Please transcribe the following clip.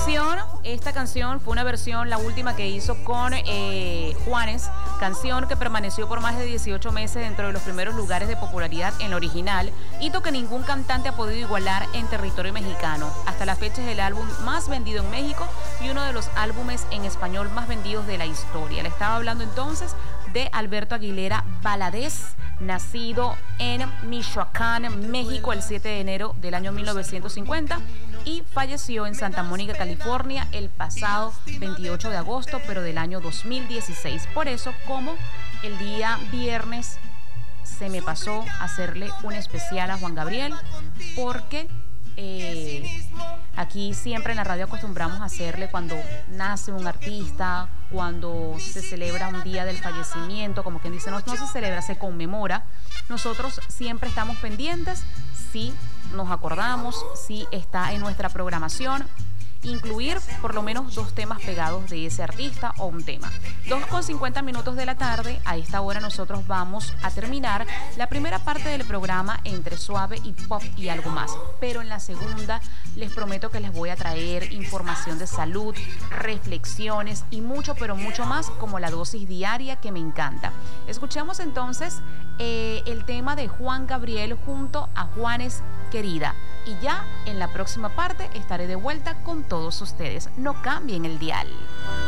Esta canción fue una versión, la última que hizo con Juanes, canción que permaneció por más de 18 meses dentro de los primeros lugares de popularidad en la original, hito que ningún cantante ha podido igualar en territorio mexicano. Hasta la fecha es el álbum más vendido en México y uno de los álbumes en español más vendidos de la historia. Le estaba hablando entonces de Alberto Aguilera Valadez, nacido en Michoacán, México, el 7 de enero del año 1950 y falleció en Santa Mónica, California, el pasado 28 de agosto, pero del año 2016. Por eso, como el día viernes se me pasó hacerle un especial a Juan Gabriel, porque aquí siempre en la radio acostumbramos a hacerle cuando nace un artista, cuando se celebra un día del fallecimiento, como quien dice, no se celebra, se conmemora. Nosotros siempre estamos pendientes, si nos acordamos, si está en nuestra programación, incluir por lo menos 2 temas pegados de ese artista o un tema. 2:50 de la tarde, a esta hora nosotros vamos a terminar la primera parte del programa entre suave y pop y algo más, pero en la segunda les prometo que les voy a traer información de salud, reflexiones y mucho, pero mucho más, como la dosis diaria que me encanta. Escuchemos entonces el tema de Juan Gabriel junto a Juanes Querida. Y ya en la próxima parte estaré de vuelta con todos ustedes. No cambien el dial.